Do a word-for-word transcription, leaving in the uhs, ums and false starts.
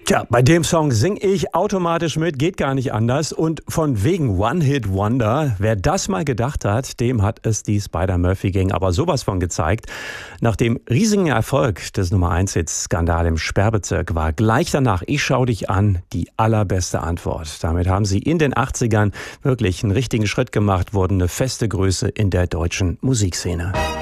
Tja, bei dem Song sing ich automatisch mit, geht gar nicht anders. Und von wegen One-Hit-Wonder, wer das mal gedacht hat, dem hat es die Spider-Murphy-Gang aber sowas von gezeigt. Nach dem riesigen Erfolg des Nummer eins Hits Skandal im Sperrbezirk war gleich danach Ich schau dich an die allerbeste Antwort. Damit haben sie in den achtzigern wirklich einen richtigen Schritt gemacht, wurden eine feste Größe in der deutschen Musikszene.